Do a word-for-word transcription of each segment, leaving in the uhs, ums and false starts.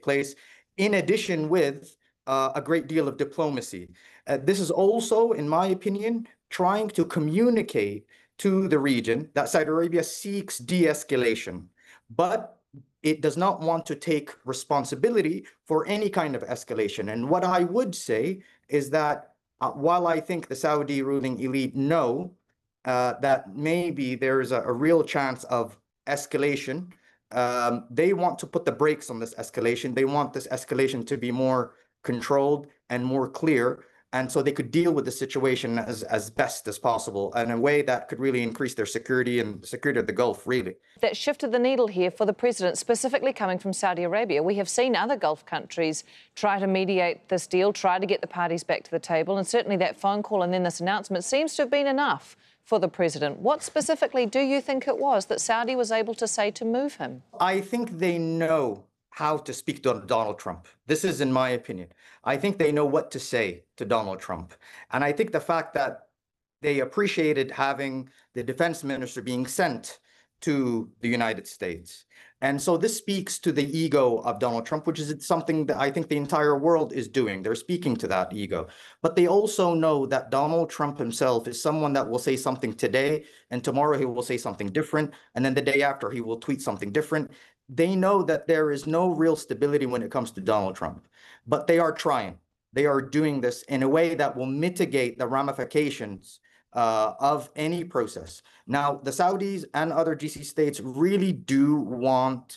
take place, in addition with uh, a great deal of diplomacy. Uh, this is also, in my opinion, trying to communicate to the region that Saudi Arabia seeks de-escalation, but it does not want to take responsibility for any kind of escalation. And what I would say is that uh, while I think the Saudi ruling elite know uh, that maybe there is a, a real chance of escalation, um, they want to put the brakes on this escalation. They want this escalation to be more controlled and more clear, and so they could deal with the situation as, as best as possible in a way that could really increase their security and security of the Gulf, really. That shifted the needle here for the president, specifically coming from Saudi Arabia. We have seen other Gulf countries try to mediate this deal, try to get the parties back to the table, and certainly that phone call and then this announcement seems to have been enough for the president. What specifically do you think it was that Saudi was able to say to move him? I think they know how to speak to Donald Trump. This is in my opinion. I think they know what to say to Donald Trump. And I think the fact that they appreciated having the defense minister being sent to the United States. And so this speaks to the ego of Donald Trump, which is something that I think the entire world is doing. They're speaking to that ego. But they also know that Donald Trump himself is someone that will say something today, and tomorrow he will say something different, and then the day after he will tweet something different. They know that there is no real stability when it comes to Donald Trump, but they are trying. They are doing this in a way that will mitigate the ramifications uh, of any process. Now, the Saudis and other G C C states really do want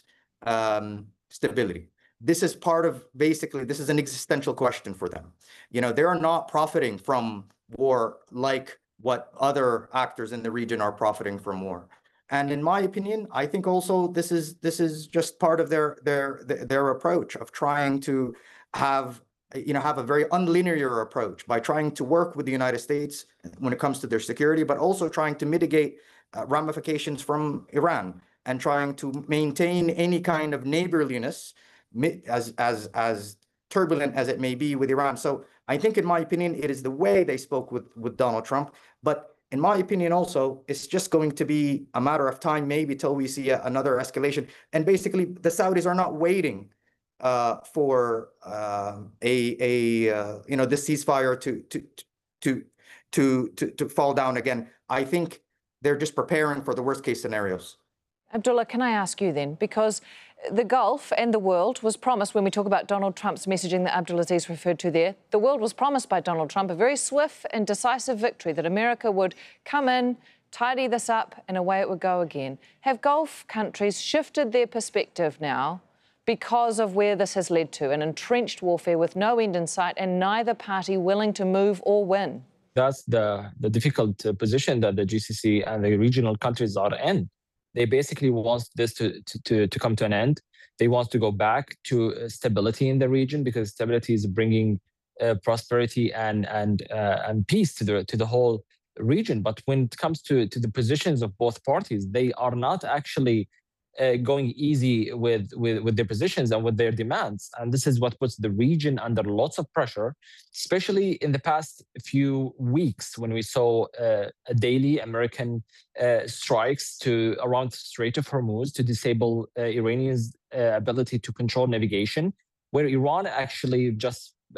um, stability. This is part of, basically, this is an existential question for them. You know, they are not profiting from war like what other actors in the region are profiting from war. And in my opinion, I think also this is this is just part of their their their, their approach of trying to have you know have a very unlinear approach by trying to work with the United States when it comes to their security, but also trying to mitigate uh, ramifications from Iran and trying to maintain any kind of neighborliness as as as turbulent as it may be with Iran. So I think, in my opinion, it is the way they spoke with with Donald Trump, but in my opinion, also, it's just going to be a matter of time, maybe till we see a, another escalation. And basically, the Saudis are not waiting uh, for uh, a a uh, you know this ceasefire to to to to to to fall down again. I think they're just preparing for the worst case scenarios. Abdullah, can I ask you then, because the Gulf and the world was promised, when we talk about Donald Trump's messaging that Abdulaziz referred to there, the world was promised by Donald Trump a very swift and decisive victory, that America would come in, tidy this up, and away it would go again. Have Gulf countries shifted their perspective now because of where this has led to, an entrenched warfare with no end in sight and neither party willing to move or win? That's the, the difficult position that the G C C and the regional countries are in. They basically want this to, to, to come to an end. They want to go back to stability in the region, because stability is bringing uh, prosperity and and uh, and peace to the to the whole region. But when it comes to to the positions of both parties, they are not actually uh, going easy with, with with their positions and with their demands. And this is what puts the region under lots of pressure, especially in the past few weeks when we saw uh, a daily American uh, strikes to around Strait of Hormuz to disable uh, Iranians' uh, ability to control navigation, where Iran actually just